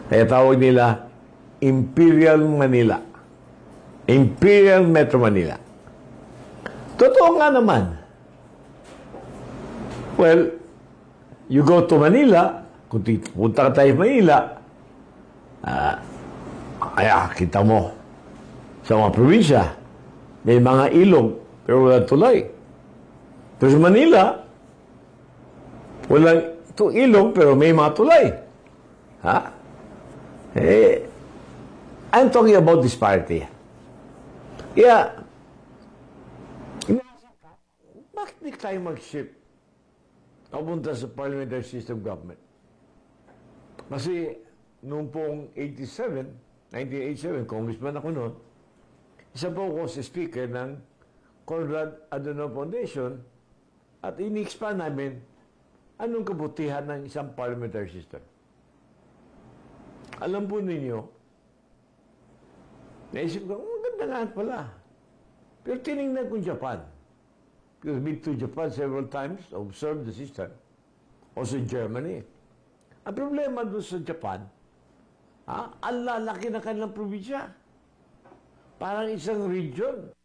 Kaya tawag nila Imperial Manila. Imperial Metro Manila. Totoo nga naman. Well, you go to Manila, kung punta ka tayo sa Manila, kita mo, sa mga probinsya, may mga ilog, pero wala tulay. Pero sa Manila, walang ilog, pero may mga tulay. Ha? I'm talking about disparity. Kaya, bakit di tayo mag-shift papunta sa parliamentary system government? Kasi, noong pong 1987, congressman ako noon, isa po ako sa speaker ng Conrad Adenauer Foundation at ini-expand namin anong kabutihan ng isang parliamentary system. Alam po ninyo, naisip ko, maganda nga pala. Pero tinignan ko Japan. Because I've been to Japan several times, observed the system. Also Germany. Ang problema doon sa Japan, ang lalaki ng kanilang probinsya. Parang isang region.